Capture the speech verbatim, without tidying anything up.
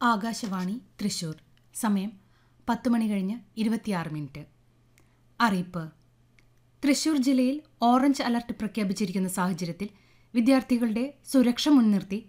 ആകാശവാണി തൃശൂർ. സമയം പത്ത് മണി കഴിഞ്ഞ് ഇരുപത്തിയാറ് മിനിറ്റ്. അറിയിപ്പ്. തൃശൂർ ജില്ലയിൽ ഓറഞ്ച് അലർട്ട് പ്രഖ്യാപിച്ചിരിക്കുന്ന സാഹചര്യത്തിൽ വിദ്യാർത്ഥികളുടെ സുരക്ഷ മുൻനിർത്തി